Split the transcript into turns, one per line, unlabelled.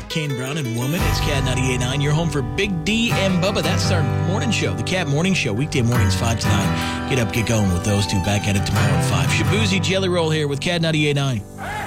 Kane Brown and Woman. It's Cat 98.9. You're home for Big D and Bubba. That's our morning show, the Cat Morning Show. Weekday mornings 5 to 9. Get up, get going with those two. Back at it tomorrow at 5. Shabuzi Jelly Roll here with Cat 98.9.